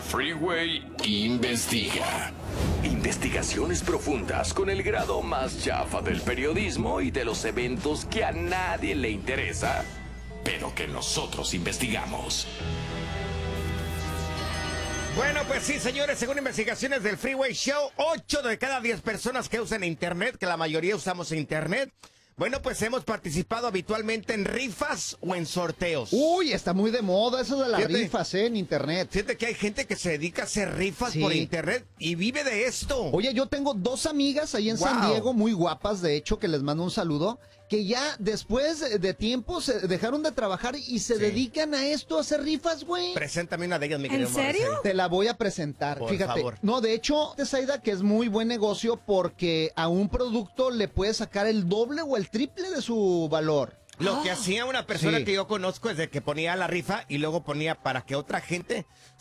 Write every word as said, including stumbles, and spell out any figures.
Freeway investiga. Investigaciones profundas con el grado más chafa del periodismo y de los eventos que a nadie le interesa, pero que nosotros investigamos. Bueno, pues sí, señores, según investigaciones del Freeway Show, ocho de cada diez personas que usan Internet, que la mayoría usamos Internet, bueno, pues hemos participado habitualmente en rifas o en sorteos. Uy, está muy de moda eso de las Fíjate, rifas, ¿eh? En Internet. Fíjate que hay gente que se dedica a hacer rifas Sí. por Internet y vive de esto. Oye, yo tengo dos amigas ahí en Wow. San Diego, muy guapas, de hecho, que les mando un saludo, que ya después de tiempo se dejaron de trabajar y se Sí. dedican a esto, a hacer rifas, güey. Preséntame una de ellas, mi ¿En querido serio? Morris. Te la voy a presentar, Por fíjate. favor. No, de hecho, Tesaida, que es muy buen negocio porque a un producto le puedes sacar el doble o el triple de su valor. Lo que hacía una persona Sí. que yo conozco es de que ponía la rifa y luego ponía para que otra gente